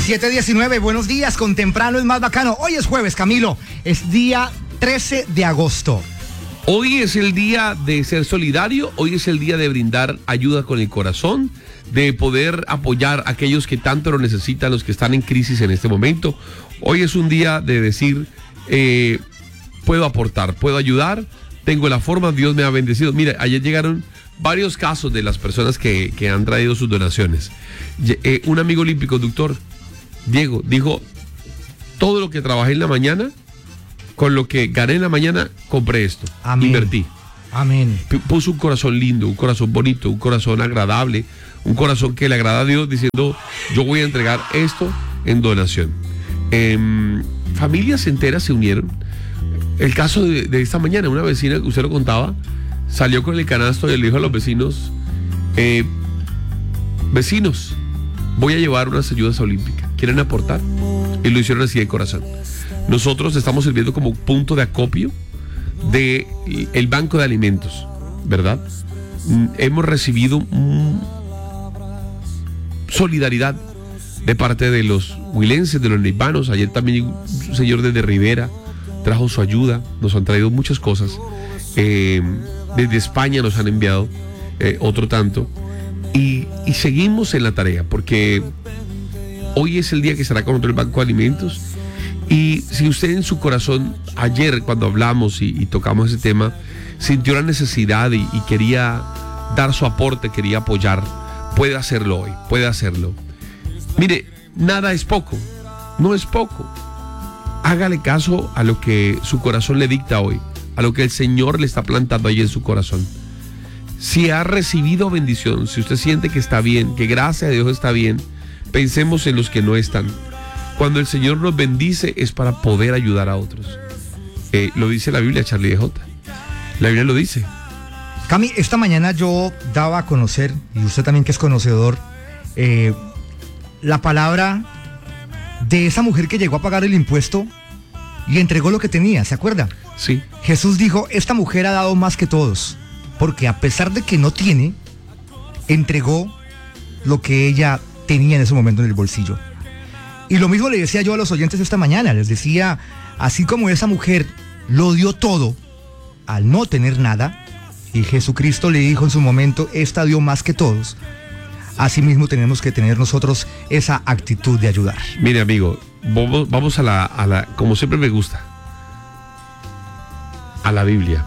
7:19, buenos días, con temprano es más bacano. Hoy es jueves, Camilo, es día 13 de agosto. Hoy es el día de ser solidario, hoy es el día de brindar ayuda con el corazón, de poder apoyar a aquellos que tanto lo necesitan, los que están en crisis en este momento. Hoy es un día de decir, puedo aportar, puedo ayudar, tengo la forma, Dios me ha bendecido. Mira, ayer llegaron varios casos de las personas que han traído sus donaciones. Un amigo olímpico, doctor Diego, dijo, todo lo que trabajé en la mañana, con lo que gané en la mañana, compré esto. Amén. Invertí. Amén. Puso un corazón lindo, un corazón bonito, un corazón agradable, un corazón que le agrada a Dios, diciendo, yo voy a entregar esto en donación. Familias enteras se unieron. El caso de esta mañana, una vecina, usted lo contaba, salió con el canasto y le dijo a los vecinos, vecinos, voy a llevar unas ayudas olímpicas, ¿quieren aportar? Y lo hicieron así de corazón. Nosotros estamos sirviendo como punto de acopio del banco de alimentos, ¿verdad? Hemos recibido solidaridad de parte de los huilenses, de los neivanos. Ayer también un señor desde Rivera trajo su ayuda, nos han traído muchas cosas. Desde España nos han enviado otro tanto. Y seguimos en la tarea, porque hoy es el día que será con otro el banco de alimentos. Y si usted en su corazón, ayer cuando hablamos y tocamos ese tema, sintió la necesidad y quería dar su aporte, quería apoyar, puede hacerlo hoy, puede hacerlo. Mire, nada es poco, no es poco. Hágale caso a lo que su corazón le dicta hoy, a lo que el Señor le está plantando ahí en su corazón. Si ha recibido bendición, si usted siente que está bien, que gracias a Dios está bien, pensemos en los que no están. Cuando el Señor nos bendice es para poder ayudar a otros. Lo dice la Biblia, Charlie DJ. La Biblia lo dice. Cami, esta mañana yo daba a conocer, y usted también que es conocedor, la palabra de esa mujer que llegó a pagar el impuesto y entregó lo que tenía, ¿se acuerda? Sí. Jesús dijo, esta mujer ha dado más que todos, porque a pesar de que no tiene, entregó lo que ella tenía en ese momento en el bolsillo. Y lo mismo le decía yo a los oyentes esta mañana, les decía, así como esa mujer lo dio todo al no tener nada, y Jesucristo le dijo en su momento, esta dio más que todos, así mismo tenemos que tener nosotros esa actitud de ayudar. Mire, amigo, vamos a la como siempre me gusta, a la Biblia.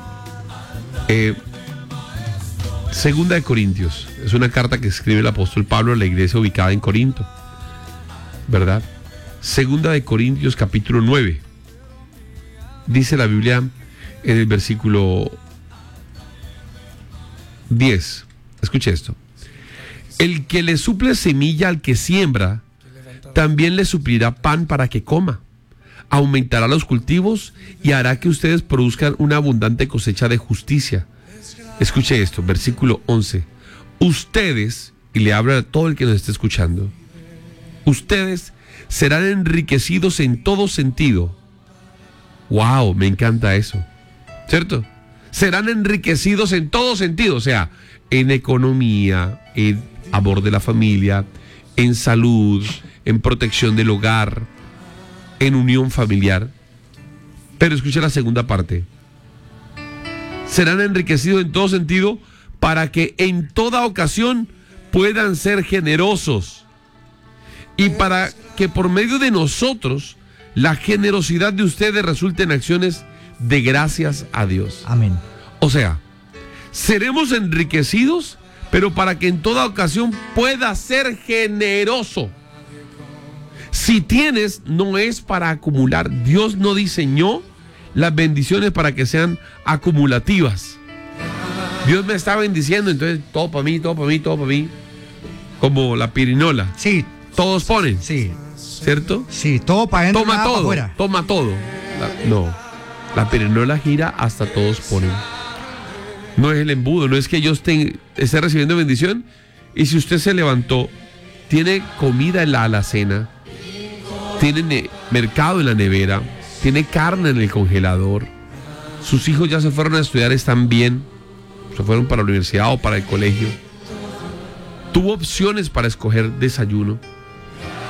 Segunda de Corintios, es una carta que escribe el apóstol Pablo a la iglesia ubicada en Corinto, ¿verdad? Segunda de Corintios capítulo 9. Dice la Biblia en el versículo 10. Escuche esto. El que le suple semilla al que siembra, también le suplirá pan para que coma. Aumentará los cultivos y hará que ustedes produzcan una abundante cosecha de justicia. Escuche esto, versículo 11. Ustedes, y le habla a todo el que nos esté escuchando, ustedes serán enriquecidos en todo sentido. ¡Wow! Me encanta eso, ¿cierto? Serán enriquecidos en todo sentido, o sea, en economía, en amor de la familia, en salud, en protección del hogar, en unión familiar. Pero escucha la segunda parte. Serán enriquecidos en todo sentido para que en toda ocasión puedan ser generosos y para que por medio de nosotros la generosidad de ustedes resulte en acciones de gracias a Dios. Amén. O sea, seremos enriquecidos, pero para que en toda ocasión pueda ser generoso. Si tienes, no es para acumular. Dios no diseñó las bendiciones para que sean acumulativas. Dios me está bendiciendo, entonces todo para mí, todo para mí, todo para mí. Como la pirinola. Sí. Todos ponen. Sí. ¿Cierto? Sí, todo para adentro, toma nada todo, para afuera. toma todo. No, la pirinola gira hasta todos ponen. No es el embudo, no es que yo esté recibiendo bendición y si usted se levantó, tiene comida en la alacena, tiene mercado en la nevera, tiene carne en el congelador, sus hijos ya se fueron a estudiar, están bien, se fueron para la universidad o para el colegio, tuvo opciones para escoger desayuno.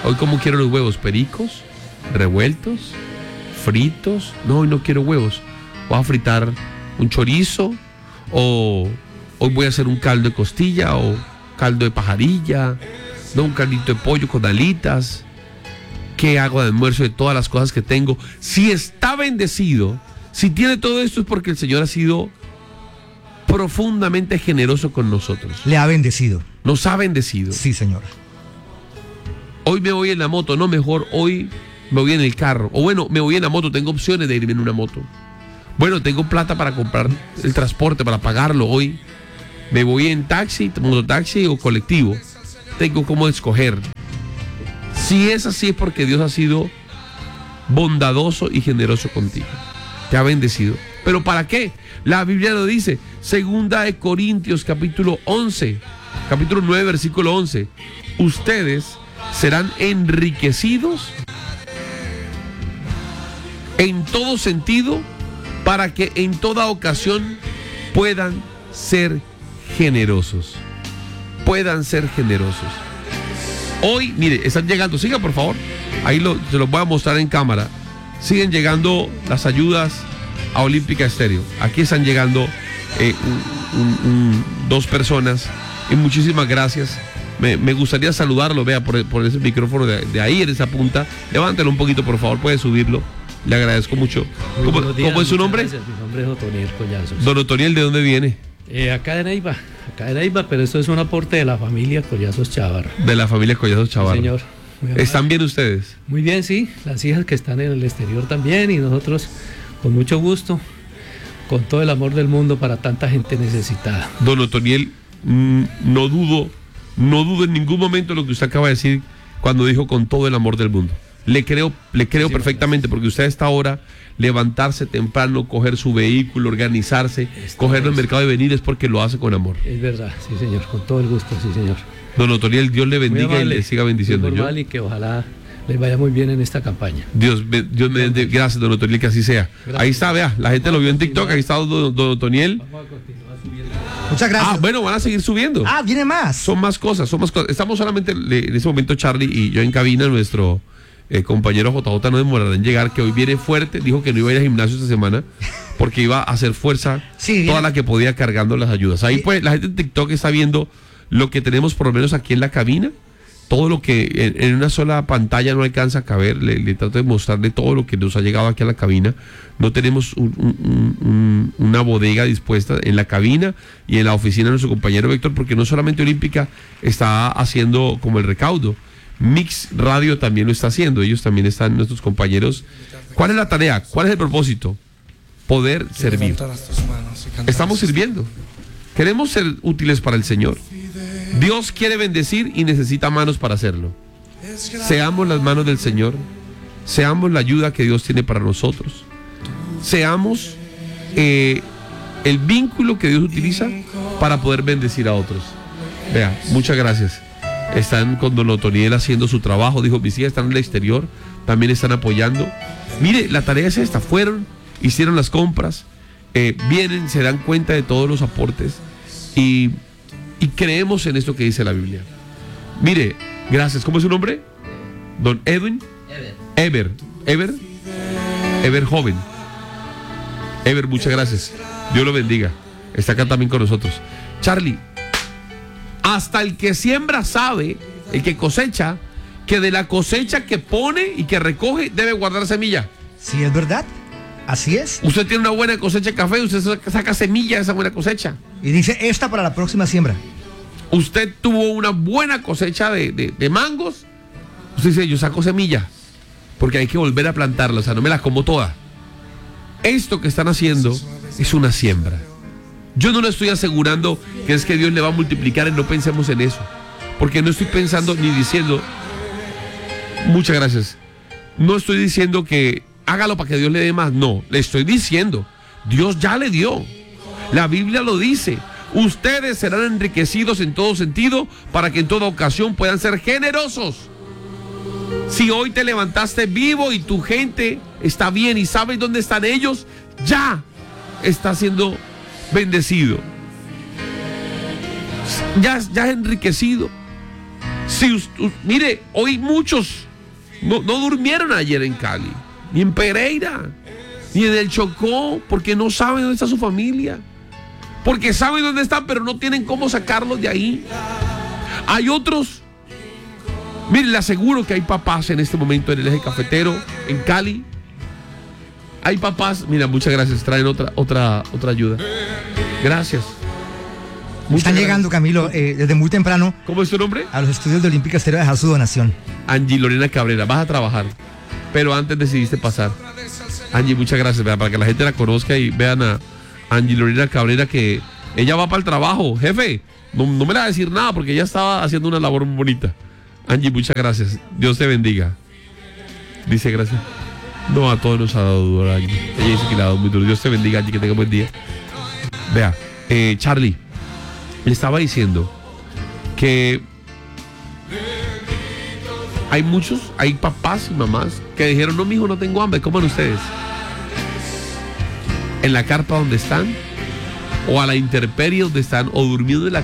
Hoy, ¿cómo quiero los huevos? ¿Pericos? ¿Revueltos? ¿Fritos? No, hoy no quiero huevos. Voy a fritar un chorizo, o hoy voy a hacer un caldo de costilla, o caldo de pajarilla, no, un caldito de pollo con alitas. ¿Qué hago de almuerzo de todas las cosas que tengo? Si está bendecido, si tiene todo esto, es porque el Señor ha sido profundamente generoso con nosotros. Le ha bendecido. Nos ha bendecido. Sí, Señor. Hoy me voy en la moto, no, mejor hoy me voy en el carro. O bueno, me voy en la moto, tengo opciones de irme en una moto. Bueno, tengo plata para comprar el transporte, para pagarlo. Hoy me voy en taxi, mototaxi o colectivo. Tengo cómo escoger. Si es así, es porque Dios ha sido bondadoso y generoso contigo. Te ha bendecido. ¿Pero para qué? La Biblia lo dice. Segunda de Corintios, capítulo 11, capítulo 9, versículo 11. Ustedes serán enriquecidos en todo sentido, para que en toda ocasión puedan ser generosos. Puedan ser generosos. Hoy, mire, están llegando, siga por favor, ahí se los voy a mostrar en cámara. Siguen llegando las ayudas a Olímpica Estéreo. Aquí están llegando 2 personas, y muchísimas gracias. Me gustaría saludarlo, vea, por ese micrófono de ahí, en esa punta. Levántelo un poquito, por favor, puede subirlo. Le agradezco mucho. ¿Cómo es su nombre? Gracias. Mi nombre es Otoniel Collazos. Don Otoniel, ¿de dónde viene? Acá de Neiva, pero esto es un aporte de la familia Collazos Chavarra. De la familia Collazos Chavarra. Sí, señor. ¿Están bien ustedes? Muy bien, sí. Las hijas que están en el exterior también, y nosotros con mucho gusto, con todo el amor del mundo para tanta gente necesitada. Don Otoniel, no dudo en ningún momento lo que usted acaba de decir cuando dijo con todo el amor del mundo. Le creo perfectamente, porque usted está ahora levantarse temprano, coger su vehículo, organizarse, cogerlo en el mercado y venir, es porque lo hace con amor. Es verdad, sí señor, con todo el gusto, sí señor. Don Otoniel, Dios le bendiga y le siga bendiciendo. Normal, y que ojalá les vaya muy bien en esta campaña. Dios me gracias, don Otoniel, que así sea. Gracias. Ahí está, vea, la gente lo vio en TikTok, ahí está don Otoniel. Vamos a continuar subiendo. Muchas gracias. Bueno, van a seguir subiendo. Viene más. Son más cosas. Estamos solamente en ese momento, Charlie y yo en cabina. Nuestro compañero JJ no demorará en llegar, que hoy viene fuerte. Dijo que no iba a ir al gimnasio esta semana porque iba a hacer fuerza toda la que podía cargando las ayudas. Ahí pues la gente en TikTok está viendo lo que tenemos por lo menos aquí en la cabina. Todo lo que en una sola pantalla no alcanza a caber. Le trato de mostrarle todo lo que nos ha llegado aquí a la cabina. No tenemos una bodega dispuesta en la cabina y en la oficina de nuestro compañero Héctor, porque no solamente Olímpica está haciendo como el recaudo, Mix Radio también lo está haciendo. Ellos también están, nuestros compañeros. ¿Cuál es la tarea? ¿Cuál es el propósito? Poder servir. Estamos sirviendo. Queremos ser útiles para el Señor. Dios quiere bendecir y necesita manos para hacerlo. Seamos las manos del Señor. Seamos la ayuda que Dios tiene para nosotros. Seamos el vínculo que Dios utiliza para poder bendecir a otros. Vea, muchas gracias. Están con don Otoniel haciendo su trabajo. Dijo, mis hijas están en el exterior, también están apoyando. Mire, la tarea es esta. Fueron, hicieron las compras, vienen, se dan cuenta de todos los aportes y creemos en esto que dice la Biblia. Mire, gracias. ¿Cómo es su nombre? Don Edwin. Ever joven. Ever, muchas gracias. Dios lo bendiga. Está acá también con nosotros. Charlie, hasta el que siembra sabe, el que cosecha, que de la cosecha que pone y que recoge debe guardar semilla. Sí, es verdad. Así es. Usted tiene una buena cosecha de café, usted saca semilla de esa buena cosecha. Y dice, esta para la próxima siembra. Usted tuvo una buena cosecha de mangos. Usted dice, yo saco semilla, porque hay que volver a plantarla, o sea, no me la como toda. Esto que están haciendo es una siembra. Yo no le estoy asegurando que es que Dios le va a multiplicar, y no pensemos en eso, porque no estoy pensando ni diciendo, muchas gracias, no estoy diciendo que hágalo para que Dios le dé más. No, le estoy diciendo, Dios ya le dio. La Biblia lo dice. Ustedes serán enriquecidos en todo sentido, para que en toda ocasión puedan ser generosos. Si hoy te levantaste vivo y tu gente está bien y sabes dónde están ellos, ya está siendo bendecido. Ya es enriquecido. Mire, hoy muchos no durmieron ayer en Cali, ni en Pereira, ni en el Chocó, porque no saben dónde está su familia, porque saben dónde están, pero no tienen cómo sacarlos de ahí. Hay otros, mire, le aseguro que hay papás en este momento en el eje cafetero, en Cali. Hay papás, mira, muchas gracias, traen otra ayuda. Gracias. Están llegando, Camilo, desde muy temprano. ¿Cómo es tu nombre? A los estudios de Olímpica Estéreo a dejar su donación. Angie Lorena Cabrera, vas a trabajar, pero antes decidiste pasar. Angie, muchas gracias, para que la gente la conozca y vean a Angie Lorena Cabrera, que ella va para el trabajo. Jefe, no me la va a decir nada porque ella estaba haciendo una labor muy bonita. Angie, muchas gracias. Dios te bendiga. Dice gracias. No, a todos nos ha dado duro, Angie. Ella dice que le ha dado muy duro. Dios te bendiga, Angie, que tenga buen día. Vea, Charlie, le estaba diciendo que hay papás y mamás que dijeron: no, mijo, no tengo hambre, coman ustedes. En la carpa donde están, o a la intemperie donde están, o durmiendo en la